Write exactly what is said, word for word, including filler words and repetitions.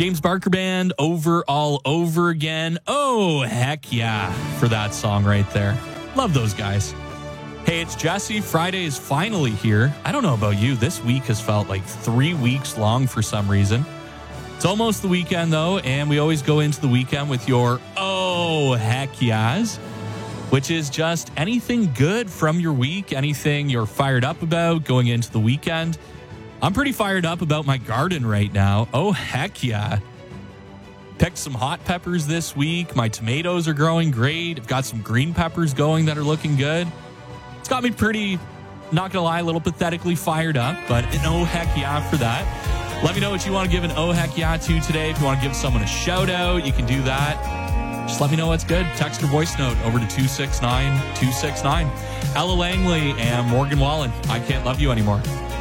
James Barker Band, Over All Over Again. Oh, heck yeah, for that song right there. Love those guys. Hey, it's Jesse. Friday is finally here. I don't know about you. This week has felt like three weeks long for some reason. It's almost the weekend, though, and we always go into the weekend with your oh, heck yes, which is just anything good from your week, anything you're fired up about going into the weekend. I'm pretty fired up about my garden right now. Oh, heck yeah. Picked some hot peppers this week. My tomatoes are growing great. I've got some green peppers going that are looking good. It's got me pretty, not gonna lie, a little pathetically fired up, but an oh, heck yeah for that. Let me know what you want to give an oh, heck yeah to today. If you want to give someone a shout out, you can do that. Just let me know what's good. Text or voice note over to two six nine two six nine. Ella Langley and Morgan Wallen, I Can't Love You Anymore.